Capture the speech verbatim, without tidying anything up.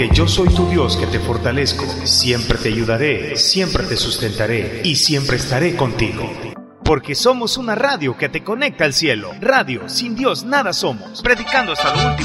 Porque yo soy tu Dios que te fortalezco, siempre te ayudaré, siempre te sustentaré y siempre estaré contigo. Porque somos una radio que te conecta al cielo. Radio, sin Dios nada somos. Predicando hasta lo último.